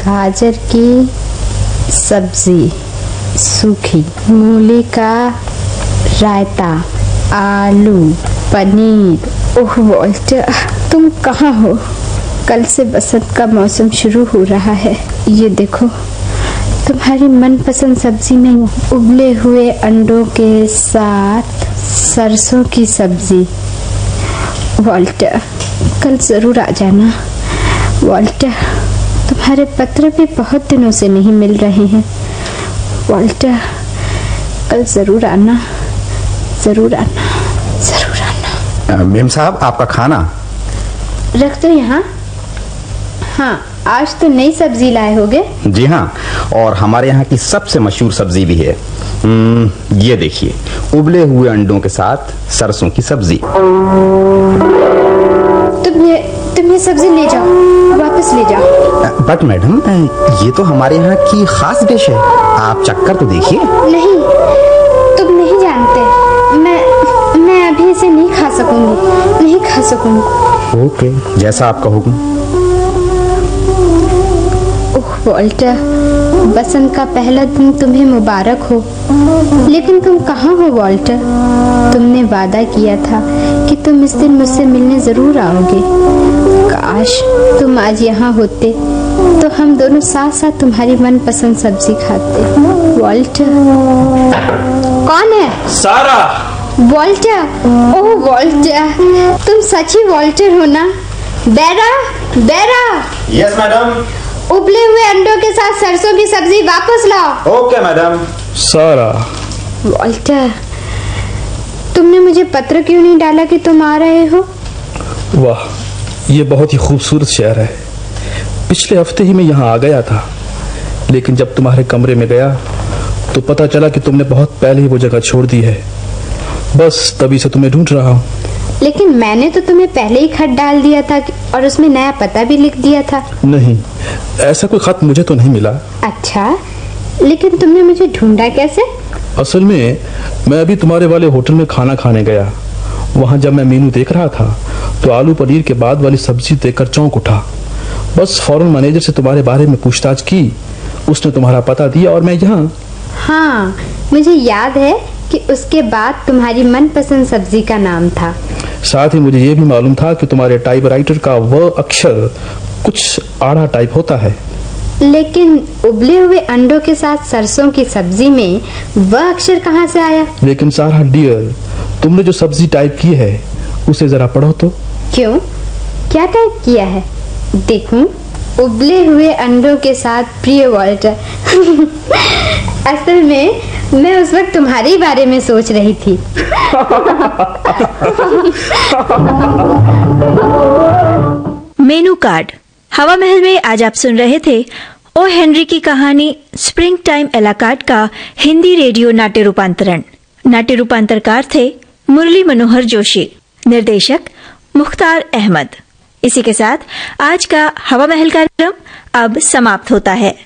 गाजर की सब्जी, सूखी मूली का रायता, आलू, पनीर। ओह वॉल्टर, तुम कहाँ हो? कल से बसंत का मौसम शुरू हो रहा है। ये देखो, तुम्हारी मनपसंद सब्जी में उबले हुए अंडों के साथ सरसों की सब्जी। वॉल्टर, कल जरूर आ जाना। वॉल्टर, तुम्हारे पत्र भी बहुत दिनों से नहीं मिल रहे हैं। वॉल्टर, कल जरूर आना, जरूर आना, जरूर आना। मेम साहब, आपका खाना रख दो यहाँ। हाँ, आज तो नई सब्जी लाए होगे। जी हाँ, और हमारे यहाँ की सबसे मशहूर सब्जी भी है। ये देखिए, उबले हुए अंडों के साथ सरसों की सब्जी। तुम ये सब्जी ले जाओ, वापस ले जाओ। बट मैडम, ये तो हमारे यहाँ की खास डिश है, आप चक्कर तो देखिए। नहीं, तुम नहीं जानते, मैं अभी इसे नहीं खा सकूंगी, नहीं खा सकूंगी। ओके, जैसा आपका हुक्म। ओह वॉल्टर, बसंत का पहला दिन तुम्हें मुबारक हो। लेकिन तुम कहाँ हो वॉल्टर? तुमने वादा किया था कि तुम इस दिन मुझसे मिलने जरूर आओगे। काश तुम आज यहाँ होते तो हम दोनों साथ साथ तुम्हारी मनपसंद सब्जी खाते। वॉल्टर। कौन है? सारा। वॉल्टर, ओह वॉल्टर, तुम सच ही वॉल्टर हो ना? बेरा, बेरा। Yes madam. उबले हुए अंडों के साथ सरसों की सब्जी वापस लाओ। Okay madam. सारा। वॉल्टर, तुमने मुझे पत्र क्यों नहीं डाला कि तुम आ रहे हो? वाह, ये बहुत ही खूबसूरत शहर है। पिछले हफ्ते ही मैं यहाँ आ गया था, लेकिन जब तुम्हारे कमरे में गया तो पता चला कि तुमने बहुत पहले ही वो जगह छोड़ दी है। बस तभी से तुम्हें ढूंढ रहा हूँ। लेकिन मैंने तो तुम्हें पहले ही खत डाल दिया था और उसमें नया पता भी लिख दिया था। नहीं, ऐसा कोई खत मुझे तो नहीं मिला। अच्छा, लेकिन तुमने मुझे ढूंढा कैसे? असल में मैं अभी तुम्हारे वाले होटल में खाना खाने गया। वहाँ जब मैं मेनू देख रहा था तो आलू पनीर के बाद वाली सब्जी देखकर चौंक उठा। बस फौरन मैनेजर से तुम्हारे बारे में पूछताछ की, उसने तुम्हारा पता दिया और मैं यहाँ। हाँ, मुझे याद है कि उसके बाद तुम्हारी मनपसंद सब्जी का नाम था। साथ ही मुझे ये भी मालूम था कि तुम्हारे टाइपराइटर का वह अक्षर कुछ आड़ा टाइप होता है। लेकिन उबले हुए अंडों के साथ सरसों की सब्जी में वह अक्षर कहाँ से आया? लेकिन सारा डियर, तुमने जो सब्जी टाइप की है उसे जरा पढ़ो तो। क्यों, क्या टाइप किया है? देखूं। उबले हुए अंडों के साथ प्रिय वॉल्टर। असल में मैं उस वक्त तुम्हारे बारे में सोच रही थी। Menu card. हवा महल में आज आप सुन रहे थे ओ हेनरी की कहानी स्प्रिंग टाइम एलाकार्ड का हिंदी रेडियो नाट्य रूपांतरण। नाट्य रूपांतरकार थे मुरली मनोहर जोशी, निर्देशक मुख्तार अहमद। इसी के साथ आज का हवा महल कार्यक्रम अब समाप्त होता है।